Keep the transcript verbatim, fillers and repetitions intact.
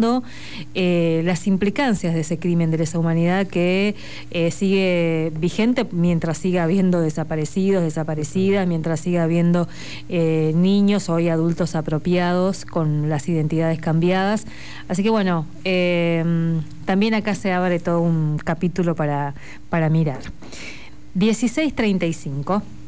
analizando eh, las implicancias de ese crimen de lesa humanidad que eh, sigue vigente mientras siga habiendo desaparecidos, desaparecidas, mientras siga habiendo eh, niños, hoy adultos apropiados con las identidades cambiadas. Así que bueno, eh, también acá se abre todo un capítulo para, para mirar. dieciséis treinta y cinco.